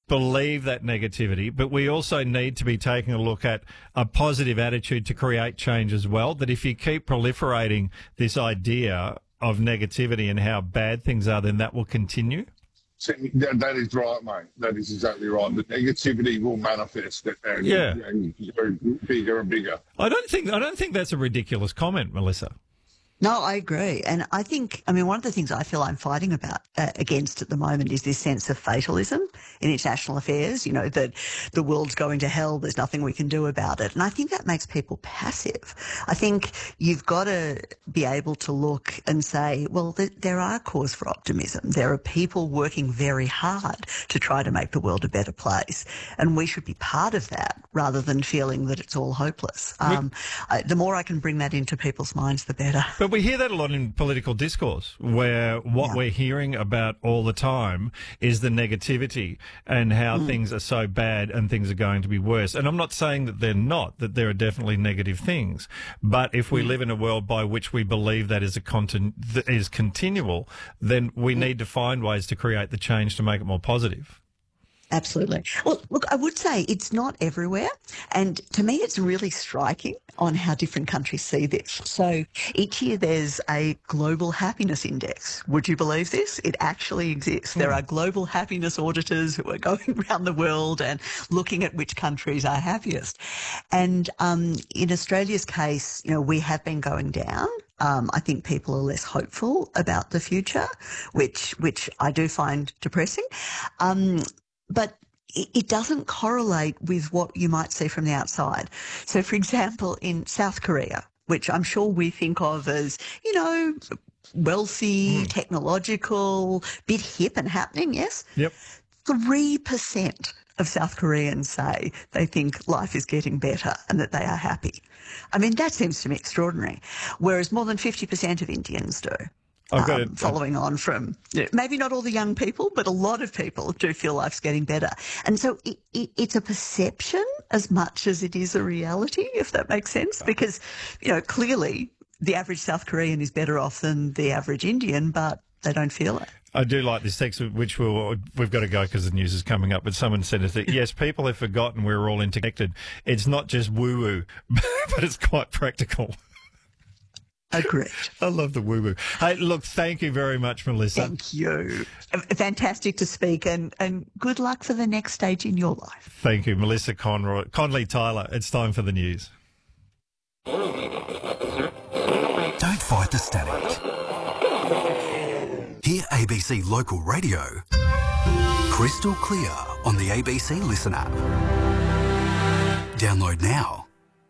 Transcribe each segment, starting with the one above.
believe that negativity, but we also need to be taking a look at a positive attitude to create change as well, that if you keep proliferating this idea of negativity and how bad things are, then that will continue? That is right, mate. That is exactly right. The negativity will manifest and go bigger and bigger. I don't think that's a ridiculous comment, Melissa. No, I agree. And I think, one of the things I feel I'm fighting against at the moment is this sense of fatalism in international affairs, that the world's going to hell, there's nothing we can do about it. And I think that makes people passive. I think you've got to be able to look and say, well, there are cause for optimism. There are people working very hard to try to make the world a better place. And we should be part of that rather than feeling that it's all hopeless. The more I can bring that into people's minds, the better. But we hear that a lot in political discourse, where what we're hearing about all the time is the negativity and how things are so bad and things are going to be worse. And I'm not saying that they're not, that there are definitely negative things. But if we live in a world by which we believe that is is continual, then we need to find ways to create the change to make it more positive. Absolutely. Well, look, I would say it's not everywhere. And to me, it's really striking on how different countries see this. So each year there's a global happiness index. Would you believe this? It actually exists. There are global happiness auditors who are going around the world and looking at which countries are happiest. And in Australia's case, we have been going down. I think people are less hopeful about the future, which I do find depressing. But it doesn't correlate with what you might see from the outside. So, for example, in South Korea, which I'm sure we think of as, wealthy, technological, bit hip and happening, yes? Yep. 3% of South Koreans say they think life is getting better and that they are happy. That seems to me extraordinary, whereas more than 50% of Indians do. Following on from, maybe not all the young people, but a lot of people do feel life's getting better. And so it's a perception as much as it is a reality, if that makes sense, because, clearly the average South Korean is better off than the average Indian, but they don't feel it. I do like this text, which we've got to go because the news is coming up, but someone said that, yes, people have forgotten we're all interconnected. It's not just woo-woo, but it's quite practical. Agreed. I love the woo-woo. Hey, look, thank you very much, Melissa. Thank you. Fantastic to speak, and good luck for the next stage in your life. Thank you, Melissa Conley-Tyler. It's time for the news. Don't fight the static. Hear ABC Local Radio crystal clear on the ABC Listen app. Download now.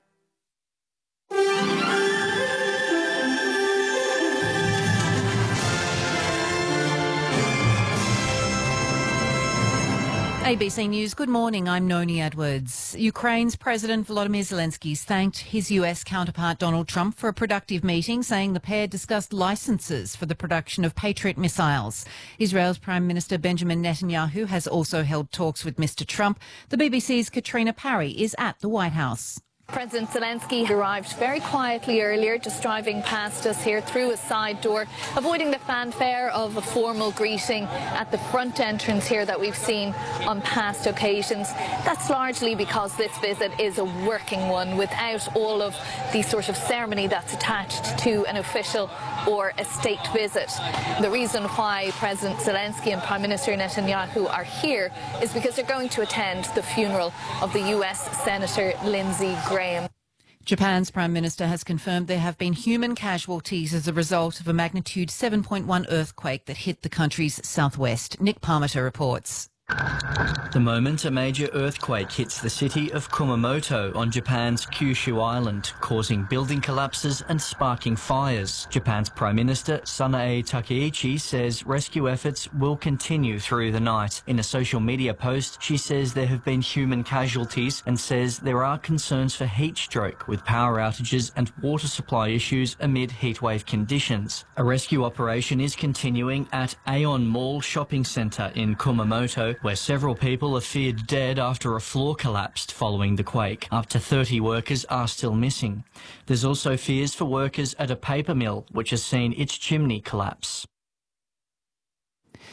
ABC News, good morning. I'm Noni Edwards. Ukraine's President Volodymyr Zelensky thanked his US counterpart Donald Trump for a productive meeting, saying the pair discussed licenses for the production of Patriot missiles. Israel's Prime Minister Benjamin Netanyahu has also held talks with Mr. Trump. The BBC's Katrina Parry is at the White House. President Zelensky arrived very quietly earlier, just driving past us here through a side door, avoiding the fanfare of a formal greeting at the front entrance here that we've seen on past occasions. That's largely because this visit is a working one without all of the sort of ceremony that's attached to an official or a state visit. The reason why President Zelensky and Prime Minister Netanyahu are here is because they're going to attend the funeral of the US Senator Lindsey Graham. Japan's Prime Minister has confirmed there have been human casualties as a result of a magnitude 7.1 earthquake that hit the country's southwest. Nick Parmiter reports. The moment a major earthquake hits the city of Kumamoto on Japan's Kyushu Island, causing building collapses and sparking fires. Japan's Prime Minister Sanae Takaichi says rescue efforts will continue through the night. In a social media post, she says there have been human casualties and says there are concerns for heat stroke with power outages and water supply issues amid heatwave conditions. A rescue operation is continuing at Aeon Mall shopping centre in Kumamoto, where several people are feared dead after a floor collapsed following the quake. Up to 30 workers are still missing. There's also fears for workers at a paper mill, which has seen its chimney collapse.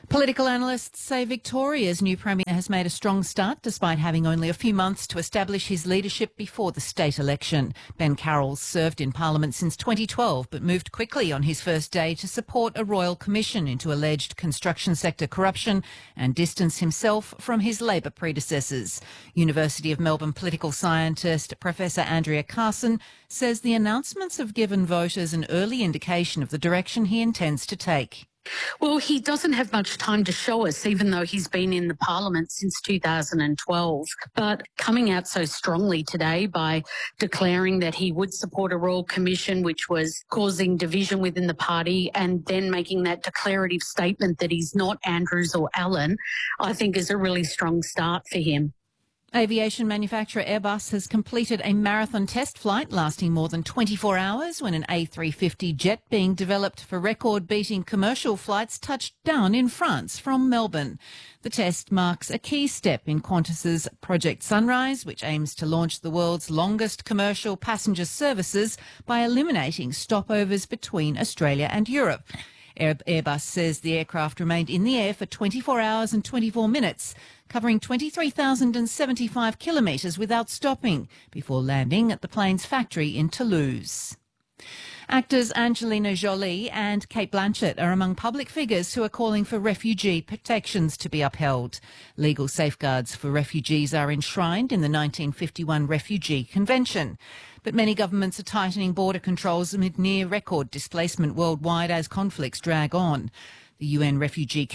Political analysts say Victoria's new Premier has made a strong start despite having only a few months to establish his leadership before the state election. Ben Carroll served in Parliament since 2012 but moved quickly on his first day to support a royal commission into alleged construction sector corruption and distance himself from his Labor predecessors. University of Melbourne political scientist Professor Andrea Carson says the announcements have given voters an early indication of the direction he intends to take. Well, he doesn't have much time to show us, even though he's been in the parliament since 2012. But coming out so strongly today by declaring that he would support a royal commission, which was causing division within the party, and then making that declarative statement that he's not Andrews or Allen, I think is a really strong start for him. Aviation manufacturer Airbus has completed a marathon test flight lasting more than 24 hours when an A350 jet being developed for record-beating commercial flights touched down in France from Melbourne. The test marks a key step in Qantas's Project Sunrise, which aims to launch the world's longest commercial passenger services by eliminating stopovers between Australia and Europe. Airbus says the aircraft remained in the air for 24 hours and 24 minutes, covering 23,075 kilometres without stopping, before landing at the plane's factory in Toulouse. Actors Angelina Jolie and Cate Blanchett are among public figures who are calling for refugee protections to be upheld. Legal safeguards for refugees are enshrined in the 1951 Refugee Convention. But many governments are tightening border controls amid near-record displacement worldwide as conflicts drag on. The UN Refugee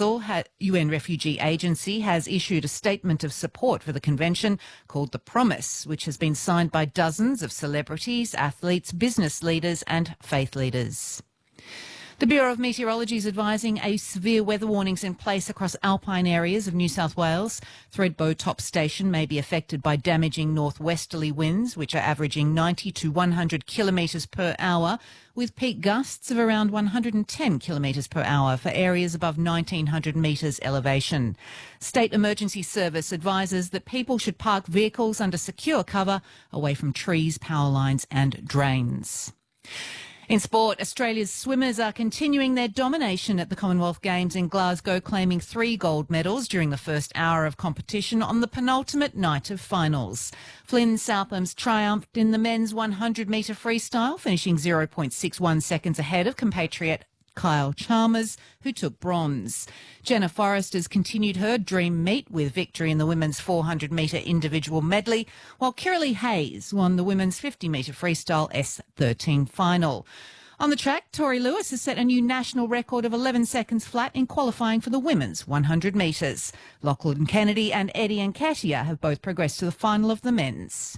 Agency has issued a statement of support for the convention called The Promise, which has been signed by dozens of celebrities, athletes, business leaders and faith leaders. The Bureau of Meteorology is advising a severe weather warnings in place across alpine areas of New South Wales. Thredbo Top Station may be affected by damaging northwesterly winds, which are averaging 90 to 100 kilometres per hour, with peak gusts of around 110 kilometres per hour for areas above 1,900 metres elevation. State Emergency Service advises that people should park vehicles under secure cover away from trees, power lines and drains. In sport, Australia's swimmers are continuing their domination at the Commonwealth Games in Glasgow, claiming 3 gold medals during the first hour of competition on the penultimate night of finals. Flynn Southams triumphed in the men's 100-metre freestyle, finishing 0.61 seconds ahead of compatriot Kyle Chalmers, who took bronze. Jenna Forrest has continued her dream meet with victory in the women's 400-metre individual medley, while Kiralee Hayes won the women's 50-metre freestyle S13 final. On the track, Tori Lewis has set a new national record of 11 seconds flat in qualifying for the women's 100 metres. Lachlan Kennedy and Eddie Nketiah have both progressed to the final of the men's.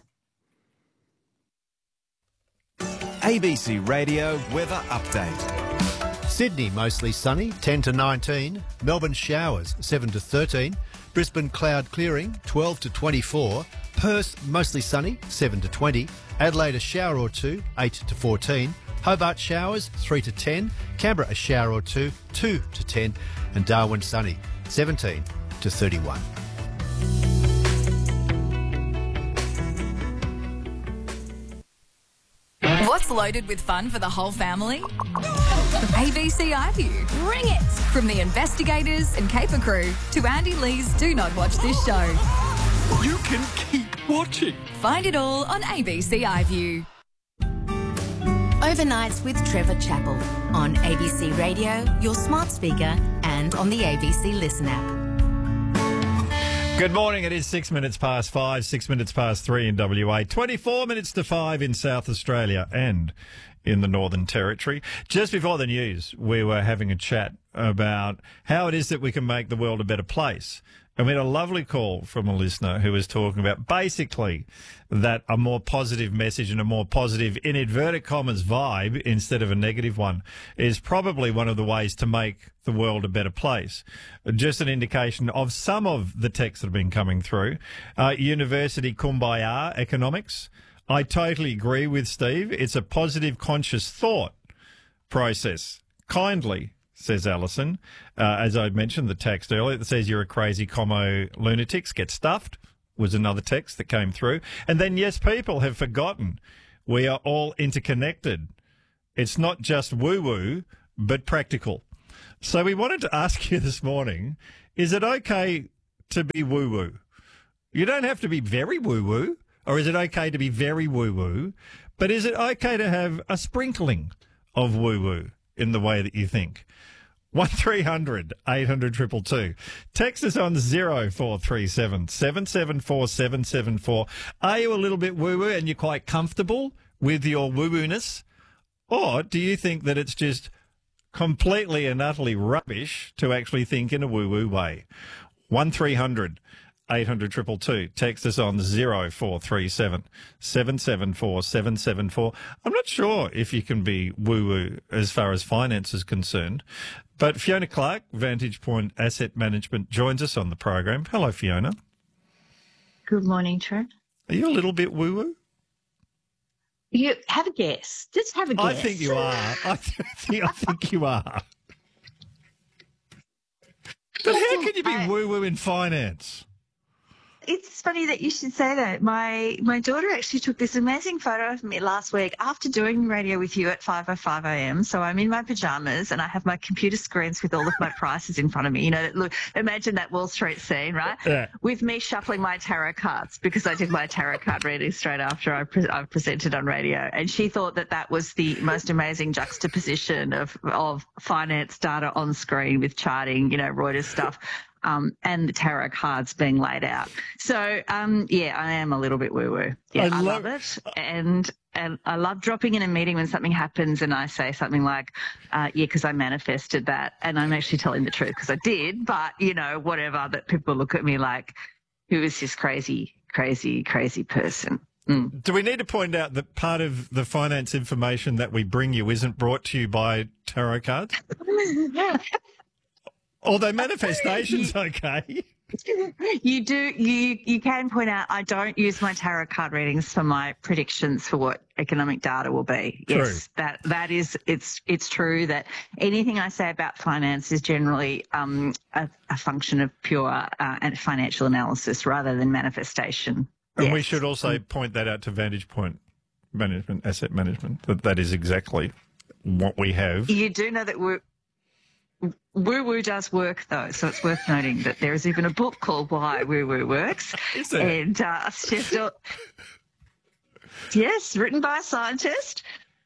ABC Radio Weather Update. Sydney, mostly sunny, 10 to 19. Melbourne, showers, 7 to 13. Brisbane, cloud clearing, 12 to 24. Perth, mostly sunny, 7 to 20. Adelaide, a shower or two, 8 to 14. Hobart, showers, 3 to 10. Canberra, a shower or two, 2 to 10. And Darwin, sunny, 17 to 31. What's loaded with fun for the whole family? ABC iView. Bring it! From the investigators and caper crew to Andy Lee's Do Not Watch This Show. You can keep watching. Find it all on ABC iView. Overnights with Trevor Chappell on ABC Radio, your smart speaker and on the ABC Listen app. Good morning. It is 6 minutes past 5, 6 minutes past 3 in WA, 24 minutes to 5 in South Australia and in the Northern Territory. Just before the news, we were having a chat about how it is that we can make the world a better place. And we had a lovely call from a listener who was talking about basically that a more positive message and a more positive, in inverted commas, vibe instead of a negative one is probably one of the ways to make the world a better place. Just an indication of some of the texts that have been coming through. University Kumbaya Economics. I totally agree with Steve. It's a positive, conscious thought process. Kindly, says Alison. As I mentioned, the text earlier that says you're a crazy commo lunatics, get stuffed, was another text that came through. And then, yes, people have forgotten we are all interconnected. It's not just woo-woo, but practical. So we wanted to ask you this morning, is it okay to be woo-woo? You don't have to be very woo-woo, or is it okay to be very woo-woo? But is it okay to have a sprinkling of woo-woo in the way that you think? 1300 800 222. Text us on 0437 774 774. Are you a little bit woo-woo and you're quite comfortable with your woo-woo-ness? Or do you think that it's just completely and utterly rubbish to actually think in a woo-woo way? 1300 800 222. Text us on 0437 774 774. I'm not sure if you can be woo-woo as far as finance is concerned, but Fiona Clark, Vantage Point Asset Management, joins us on the program. Hello, Fiona. Good morning, Trent. Are you a little bit woo-woo? You have a guess. Just have a guess. I think you are. I think you are. But how can you be woo-woo in finance? It's funny that you should say that. My daughter actually took this amazing photo of me last week after doing radio with you at 5:05 a.m. So I'm in my pajamas and I have my computer screens with all of my prices in front of me. You know, look, imagine that Wall Street scene, right? Yeah. With me shuffling my tarot cards because I did my tarot card reading straight after I presented on radio. And she thought that was the most amazing juxtaposition of finance data on screen with charting, you know, Reuters stuff. And the tarot cards being laid out. So, yeah, I am a little bit woo-woo. Yeah, I love it. And I love dropping in a meeting when something happens and I say something like, yeah, because I manifested that. And I'm actually telling the truth because I did. But, you know, whatever, that people look at me like, who is this crazy person? Mm. Do we need to point out that part of the finance information that we bring you isn't brought to you by tarot cards? Although manifestation's okay. You can point out I don't use my tarot card readings for my predictions for what economic data will be. True. Yes, that is it's true that anything I say about finance is generally a function of pure financial analysis rather than manifestation. And we should also point that out to Vantage Point Management, Asset Management, that is exactly what we have. You do know that Woo-woo does work, though, so it's worth noting that there is even a book called Why Woo-woo Works. Is there? And yes, written by a scientist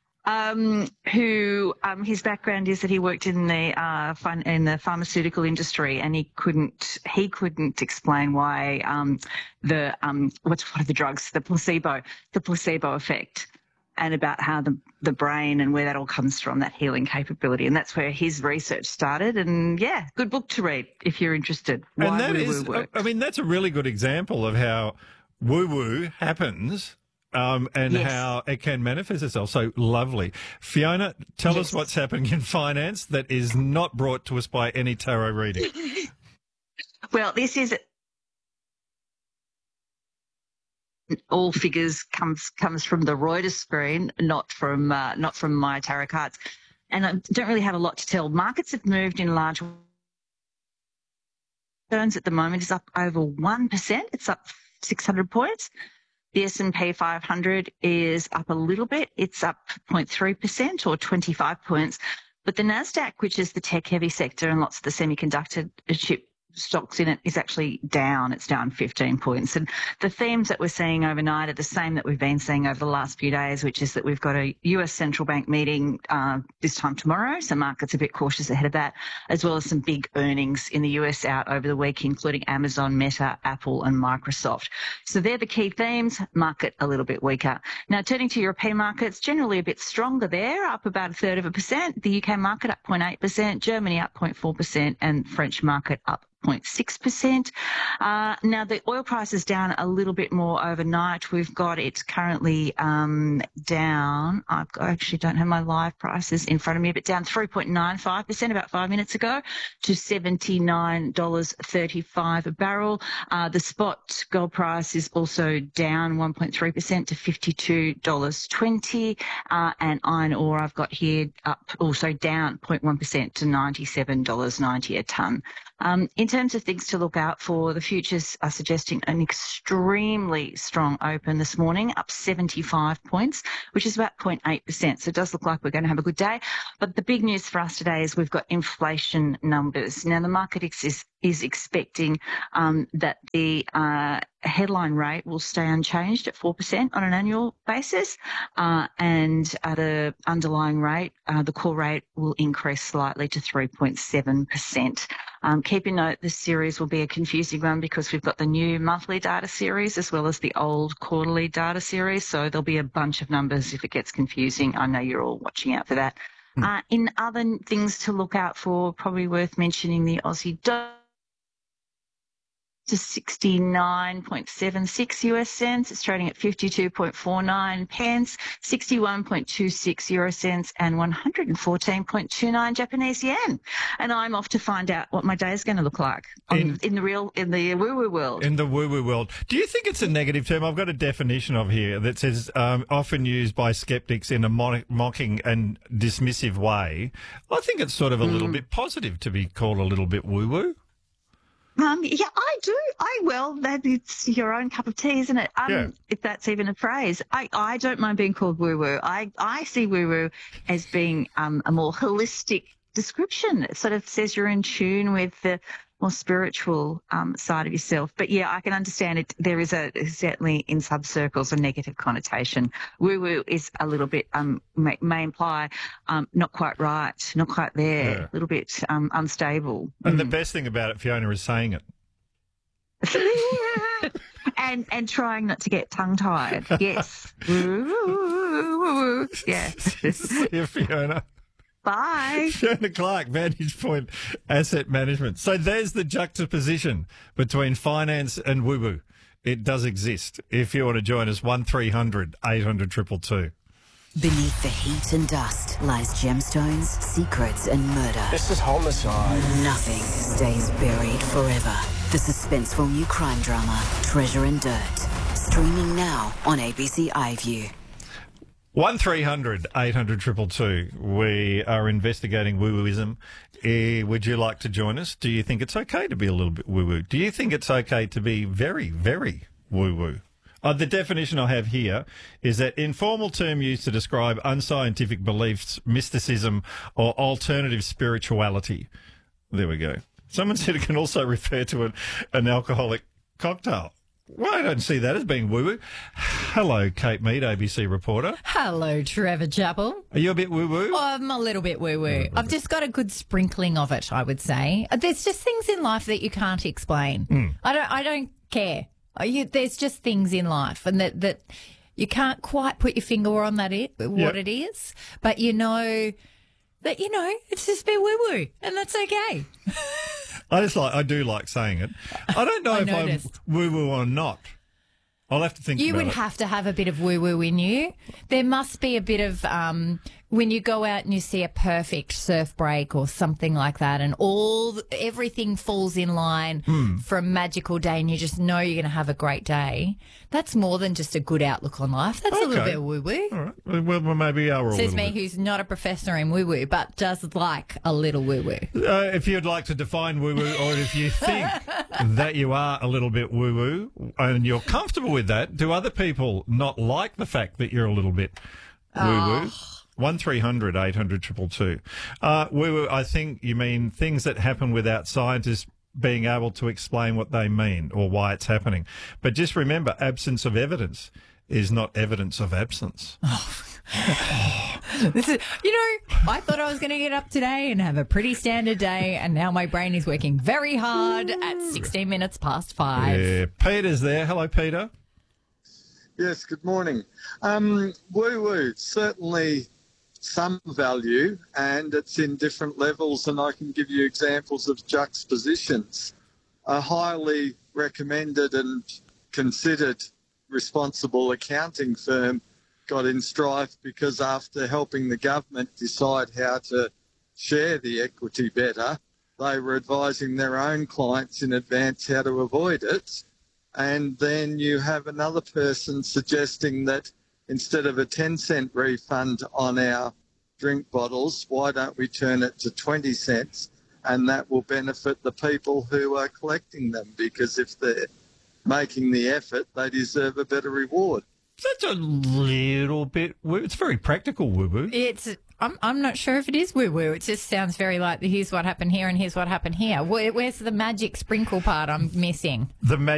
who his background is that he worked in the pharmaceutical industry, and he couldn't explain why what are the drugs, the placebo effect. And about how the brain and where that all comes from, that healing capability. And that's where his research started. And, yeah, good book to read if you're interested. And that is, I mean, that's a really good example of how woo-woo happens and how it can manifest itself. So lovely. Fiona, tell us what's happening in finance that is not brought to us by any tarot reading. Well, this is... all figures comes from the Reuters screen, not from my tarot cards, and I don't really have a lot to tell. Markets have moved in large. Jones at the moment is up over 1%. It's up 600 points. The S&P 500 is up a little bit. It's up 0.3% or 25 points. But the Nasdaq, which is the tech-heavy sector and lots of the semiconductor chip stocks in it, is actually down. It's down 15 points. And the themes that we're seeing overnight are the same that we've been seeing over the last few days, which is that we've got a US central bank meeting this time tomorrow. So markets a bit cautious ahead of that, as well as some big earnings in the US out over the week, including Amazon, Meta, Apple and Microsoft. So they're the key themes. Market a little bit weaker. Now, turning to European markets, generally a bit stronger there, up about 1/3%. The UK market up 0.8%, Germany up 0.4%, and French market up 0.6%. Now, the oil price is down a little bit more overnight. We've got it currently down. I actually don't have my live prices in front of me, but down 3.95% about 5 minutes ago to $79.35 a barrel. The spot gold price is also down 1.3% to $52.20. And iron ore I've got here up also down 0.1% to $97.90 a tonne. In terms of things to look out for, the futures are suggesting an extremely strong open this morning, up 75 points, which is about 0.8%. So it does look like we're going to have a good day. But the big news for us today is we've got inflation numbers. Now, the market is expecting that the headline rate will stay unchanged at 4% on an annual basis, and at an underlying rate, the core rate will increase slightly to 3.7%. Keep in note this series will be a confusing one because we've got the new monthly data series as well as the old quarterly data series, so there'll be a bunch of numbers if it gets confusing. I know you're all watching out for that. In other things to look out for, probably worth mentioning the Aussie dollar to 69.76 US cents. It's trading at 52.49 pence, 61.26 euro cents, and 114.29 Japanese yen. And I'm off to find out what my day is going to look like in the woo-woo world. In the woo-woo world. Do you think it's a negative term? I've got a definition of here that says often used by skeptics in a mocking and dismissive way. I think it's sort of a little bit positive to be called a little bit woo-woo. Yeah, I do. It's your own cup of tea, isn't it? If that's even a phrase. I don't mind being called woo-woo. I see woo-woo as being a more holistic description. It sort of says you're in tune with the more spiritual side of yourself. But yeah, I can understand it. There is certainly in sub circles a negative connotation. Woo-woo is a little bit may imply not quite right, not quite there, a little bit unstable. And the best thing about it, Fiona, is saying it. and trying not to get tongue-tied. Yes. Woo-woo. Yeah. See you, Fiona. Bye. Fiona Clark, Vantage Point Asset Management. So there's the juxtaposition between finance and woo-woo. It does exist. If you want to join us, 1300 800 222. Beneath the heat and dust lies gemstones, secrets and murder. This is homicide. Nothing stays buried forever. The suspenseful new crime drama, Treasure and Dirt. Streaming now on ABC iView. 1300 800 222. We are investigating woo-wooism. Would you like to join us? Do you think it's okay to be a little bit woo-woo? Do you think it's okay to be very, very woo-woo? The definition I have here is that informal term used to describe unscientific beliefs, mysticism, or alternative spirituality. There we go. Someone said it can also refer to an alcoholic cocktail. Well, I don't see that as being woo-woo. Hello, Kate Mead, ABC reporter. Hello, Trevor Chappell. Are you a bit woo-woo? I'm a little bit woo-woo. I've just got a good sprinkling of it, I would say. There's just things in life that you can't explain. I don't care. There's just things in life and that you can't quite put your finger on what it is, but you know that, it's just a bit woo-woo and that's okay. I do like saying it. I don't know if I'm woo-woo or not. I'll have to think about it. You would have to have a bit of woo-woo in you. There must be a bit of when you go out and you see a perfect surf break or something like that and everything falls in line for a magical day and you just know you're going to have a great day. That's more than just a good outlook on life. That's a little bit of woo-woo. All right. Well, maybe we are all Says me, who's not a professor in woo-woo, but does like a little woo-woo. If you'd like to define woo-woo or if you think that you are a little bit woo-woo and you're comfortable with that, do other people not like the fact that you're a little bit woo-woo? 1300 800 222. Woo-woo, I think you mean things that happen without scientists being able to explain what they mean or why it's happening. But just remember, absence of evidence is not evidence of absence. This is, I thought I was going to get up today and have a pretty standard day, and now my brain is working very hard at 16 minutes past 5. Yeah, Peter's there. Hello, Peter. Yes, good morning. Woo-woo, certainly some value, and it's in different levels, and I can give you examples of juxtapositions. A highly recommended and considered responsible accounting firm got in strife because after helping the government decide how to share the equity better, they were advising their own clients in advance how to avoid it. And then you have another person suggesting that instead of a 10-cent refund on our drink bottles, why don't we turn it to 20 cents? and that will benefit the people who are collecting them, because if they're making the effort, they deserve a better reward. That's a little bit. It's very practical, woo-woo. I'm not sure if it is woo-woo. It just sounds very like here's what happened here and here's what happened here. Where's the magic sprinkle part I'm missing? The